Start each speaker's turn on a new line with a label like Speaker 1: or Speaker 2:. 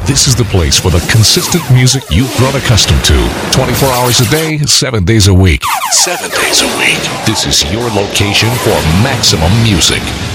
Speaker 1: This is the place for the consistent music you've grown accustomed to. 24 hours a day, 7 days a week. 7 days a week. This is your location for maximum music.